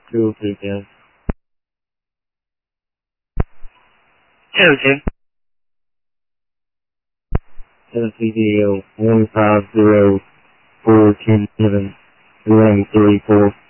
202, yes. Okay. Tennessee DL 150410 11 34.